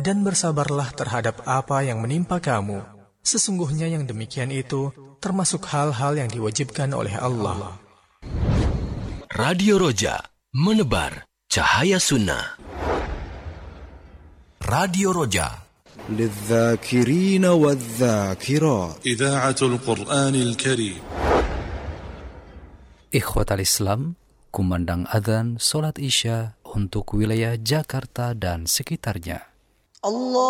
dan bersabarlah terhadap apa yang menimpa kamu. Sesungguhnya yang demikian itu termasuk hal-hal yang diwajibkan oleh Allah. Radio Roja, menebar cahaya sunnah. Radio Roja, للذاكرين والذاكرات. إذاعة القرآن الكريم. Ikhwatal Islam, kumandang adzan salat Isya untuk wilayah Jakarta dan sekitarnya.